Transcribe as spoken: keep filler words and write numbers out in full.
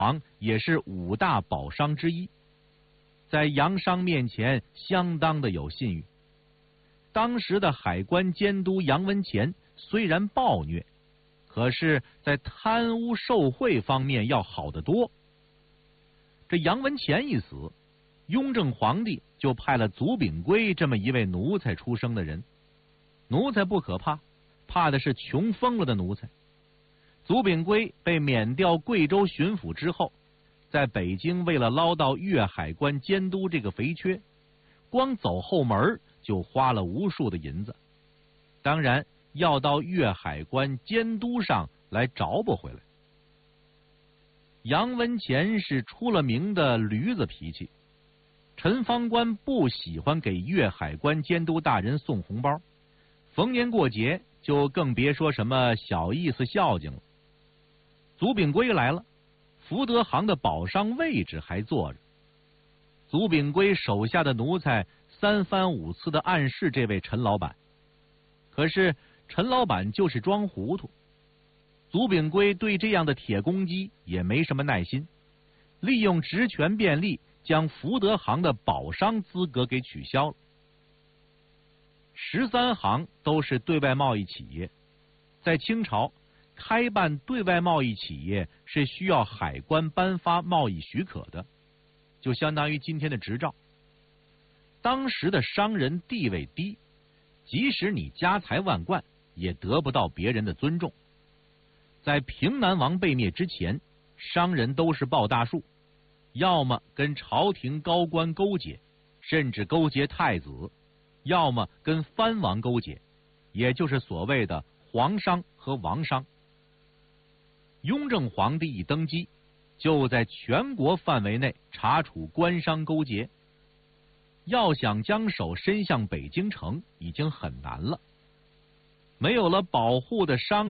行也是五大宝商之一，在洋商面前相当的有信誉。当时的海关监督杨文乾虽然暴虐，可是在贪污受贿方面要好得多。这杨文乾一死，雍正皇帝就派了祖秉圭这么一位奴才出生的人。奴才不可怕，怕的是穷疯了的奴才。祖秉圭被免调贵州巡抚之后，在北京为了捞到粤海关监督这个肥缺，光走后门就花了无数的银子，当然要到粤海关监督上来找补回来。杨文乾是出了名的驴子脾气，陈方官不喜欢给粤海关监督大人送红包，逢年过节就更别说什么小意思孝敬了。祖秉圭来了，福德行的保商位置还坐着。祖秉圭手下的奴才三番五次的暗示这位陈老板，可是陈老板就是装糊涂。祖秉圭对这样的铁公鸡也没什么耐心，利用职权便利，将福德行的保商资格给取消了。十三行都是对外贸易企业，在清朝开办对外贸易企业是需要海关颁发贸易许可的，就相当于今天的执照。当时的商人地位低，即使你家财万贯，也得不到别人的尊重。在平南王被灭之前，商人都是抱大树，要么跟朝廷高官勾结，甚至勾结太子，要么跟藩王勾结，也就是所谓的皇商和王商。雍正皇帝一登基，就在全国范围内查处官商勾结，要想将手伸向北京城已经很难了。没有了保护的商